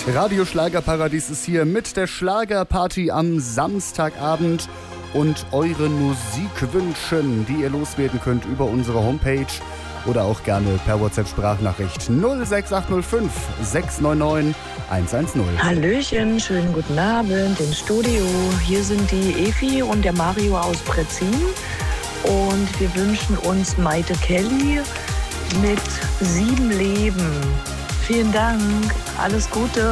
Radio Schlagerparadies ist hier mit der Schlagerparty am Samstagabend und euren Musikwünschen, die ihr loswerden könnt über unsere Homepage oder auch gerne per WhatsApp-Sprachnachricht 06805 699 110. Hallöchen, schönen guten Abend im Studio. Hier sind die Evi und der Mario aus Pretzin und wir wünschen uns Maite Kelly mit 7 Leben. Vielen Dank, alles Gute.